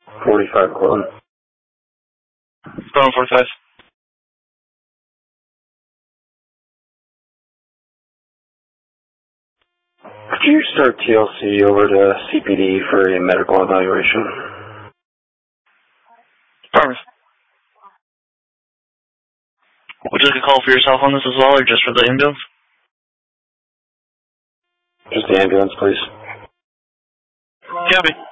45 Cortland. Phone 45. Could you start TLC over to CPD for a medical evaluation? Promise. Would you like a call for yourself on this as well, or just for the ambulance? Just the ambulance, please. Copy.